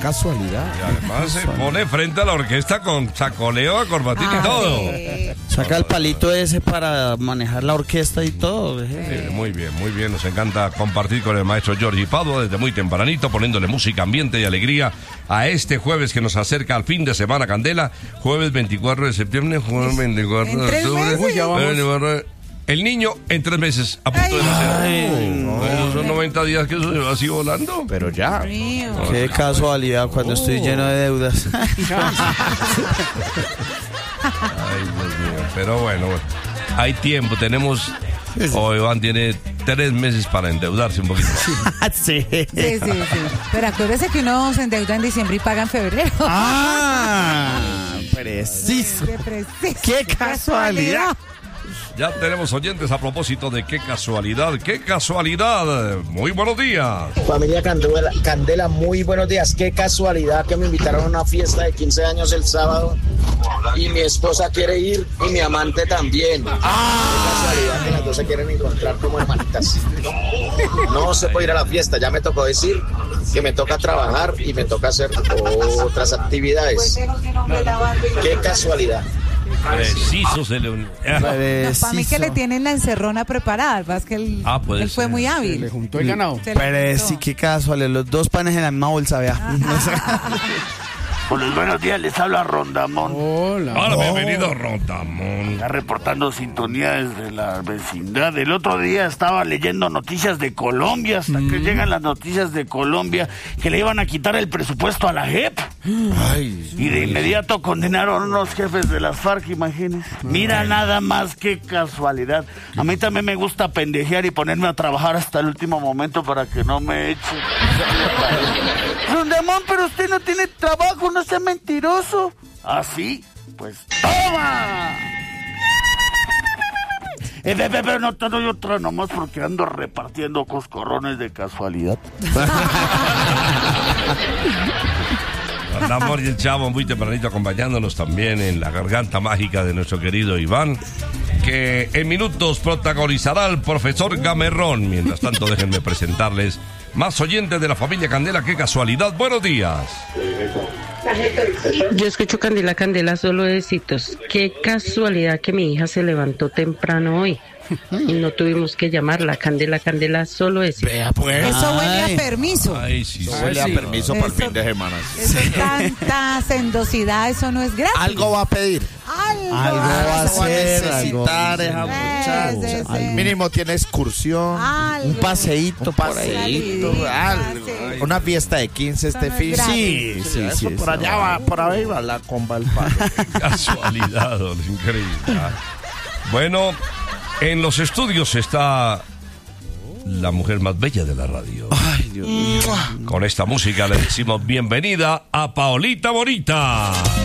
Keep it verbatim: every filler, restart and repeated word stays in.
casualidad. Y además se pone frente a la orquesta con sacoleo, corbatín y todo. Sí. Saca el palito ese para manejar la orquesta y todo. Sí, muy bien, muy bien. Nos encanta compartir con el maestro Jorge Padua desde muy tempranito, poniéndole música, ambiente y alegría a este jueves que nos acerca al fin de semana, Candela. Jueves veinticuatro de septiembre, jueves veinticuatro de octubre. Uy, ya vamos. El niño en tres meses, a punto de nacer. Ay, no. Bueno, son noventa días que eso se va así volando. Pero ya. Mío. Qué casualidad cuando estoy lleno de deudas. Ay, Dios mío. Pero bueno, hay tiempo. Tenemos. O Iván tiene tres meses para endeudarse un poquito. Sí. Sí, sí, sí. Pero acuérdese que uno se endeuda en diciembre y paga en febrero. Ah, preciso. Qué preciso. Qué casualidad. Ya tenemos oyentes a propósito de qué casualidad, qué casualidad. Muy buenos días. Familia Candela, Candela, muy buenos días. Qué casualidad que me invitaron a una fiesta de quince años el sábado y mi esposa quiere ir y mi amante también. Qué casualidad que las dos se quieren encontrar como hermanitas. No se puede ir a la fiesta, ya me tocó decir que me toca trabajar y me toca hacer otras actividades. Qué casualidad. Preciso se le unió. Para mí que le tienen la encerrona preparada. Es que él, Ah, puede él fue ser. muy hábil. Le juntó el ganado. Se le Pero juntó. sí, qué casualidad. Los dos panes en la misma bolsa, vea. Buenos, buenos días, les habla Rondamón. Hola. Hola, bienvenido, Rondamón. Está reportando sintonía desde la vecindad. El otro día estaba leyendo noticias de Colombia, hasta que llegan las noticias de Colombia, que le iban a quitar el presupuesto a la J E P. Ay, Y de inmediato condenaron a unos jefes de las FARC, imagínense. Mira nada más qué casualidad. A mí también me gusta pendejear y ponerme a trabajar hasta el último momento para que no me echen. Rondamón, pero usted no tiene trabajo, no sea mentiroso. ¿Ah, sí? Pues ¡toma! Eh, ve, ve, ve, no te doy otra nomás porque ando repartiendo coscorrones de casualidad. Andamos y el Chavo muy tempranito acompañándonos también en la garganta mágica de nuestro querido Iván, que en minutos protagonizará al profesor Gamerrón. Mientras tanto, déjenme presentarles más oyentes de la familia Candela. ¡Qué casualidad! ¡Buenos días! Yo escucho Candela, Candela, solo besitos. Qué casualidad que mi hija se levantó temprano hoy y no tuvimos que llamarla. Candela, Candela, solo besitos. vea pues. Eso huele Ay. a permiso. Ay, sí, sí. Huele a permiso para el Eso- fin de semana. Eso es tanta sendosidad, eso no es gratis. Algo va a pedir. Algo, Algo va a algo. hacer, algo. esa muchacha. Sí, sí, sí. Al mínimo tiene excursión, Algo. un paseíto por Paseíto, ahí, algo. sí. Una fiesta de quince este Eso no es fin. gratis. Sí, sí, Eso sí. por allá va, por ahí va la comba el palo. Casualidad, don, increíble. Ah. Bueno, en los estudios está la mujer más bella de la radio. Ay, Dios mío. Con esta música le decimos bienvenida a Paolita Bonita.